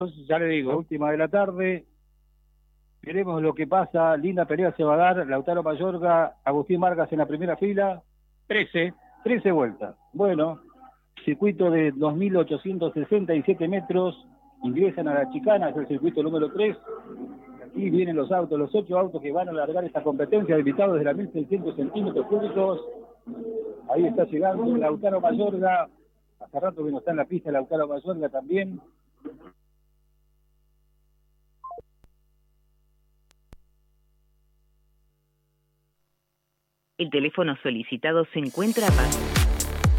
Ya le digo, última de la tarde, veremos lo que pasa, linda pelea se va a dar, Lautaro Mayorga, Agustín Vargas en la primera fila, 13 vueltas. Bueno, circuito de 2.867 metros, ingresan a la chicana, es el circuito número 3, y vienen los autos, los 8 autos que van a alargar esta competencia, habilitados desde la 1.600 centímetros cúbicos. Ahí está llegando Lautaro Mayorga, hace rato que no está en la pista Lautaro Mayorga también. El teléfono solicitado se encuentra apagado.